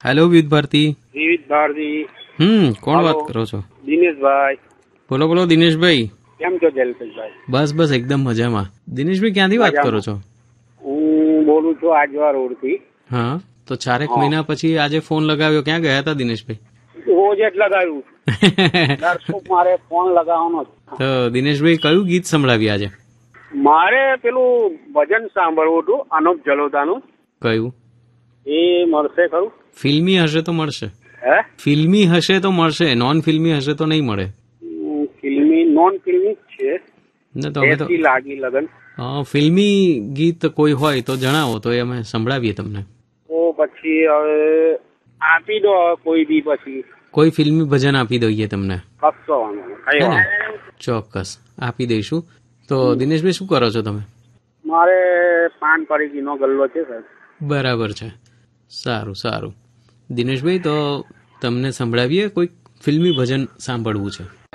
Hello વિવિધ ભારતી. વિવિધ ભારતી. કોણ વાત કરો છો? દિનેશભાઈ. બોલો બોલો દિનેશભાઈ. કેમ છો જલપેશભાઈ? બસ બસ એકદમ મજામાં. દિનેશભાઈ ક્યાંથી વાત કરો છો? હું બોલું છું આજવા રોડ થી. હા, તો 4 મહિના પછી આજે ફોન લગાવ્યો. ક્યાં ગયા હતા દિનેશભાઈ? રોજ જ લગાવ્યું. દર્શક મારે ફોન લગાવવાનો છે. તો દિનેશભાઈ કયું ગીત સંભળાવ્યું આજે? મારે પેલું ભજન સાંભળવું હતું અનુપ જલોટાનું. કયું? એ મળશે ખરું? ફિલ્મી હશે તો મળશે. હે? ફિલ્મી હશે તો મળશે, નોન ફિલ્મી હશે તો નહીં મળે. ફિલ્મી નોન ફિલ્મી જ છે. ને તો હવે તો એસી લાગી લગન. ફિલ્મી ગીત કોઈ હોય તો જણાવો, તો એ અમે સંભળાવીએ તમને. તો પછી હવે આપી દો કોઈ બી પછી. કોઈ ફિલ્મી ભજન આપી દઈએ તમને. કશો વાંધો નહીં. કઈ હે ને? વાંધો નહીં. ચોક્કસ આપી દઈશું. તો દિનેશભાઈ શું કરો છો તમે? મારે પાન પરીગીનો ગલ્લો છે સર. બરાબર છે. સારું સારું દિનેશભાઈ, તો તમને સંભળાવીએ કોઈ ફિલ્મી ભજન સાંભળવું છે.